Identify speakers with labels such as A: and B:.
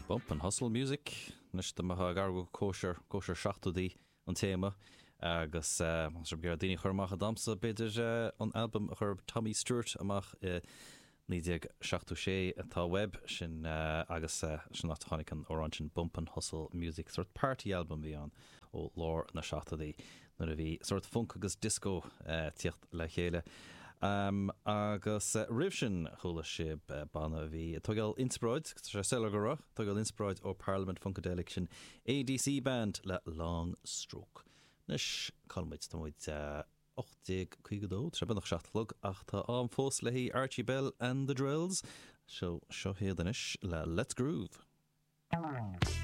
A: Bump and Hustle Music. Nis de maha gargo kosher shachtudi an téma agus sir gur dini churmach a damsa beidir an album chur Tommy Stewart amach nídig shachtú sé atá web sin agus sin at hánig an orange Bump and Hustle Music sort party album bhí an ó lár na shachtudi na a bhí sort funk agus disco tiocht le chéile. Agus rivsin chula sib banna bhí tugal Innsbruid selagara tugal Innsbruid ó Parliament Funkadelic sin ADC band le Long Stroke. Nis calmid tamuid 8 tre nach 7 ach tá am fós le hí Archie Bell and the Drills. Seo héadanis le Let's Groove.